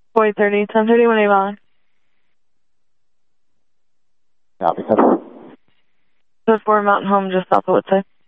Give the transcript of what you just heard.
430, 1031 Avon. Copy, 10. Code 4 Mountain Home, just south of Woodside.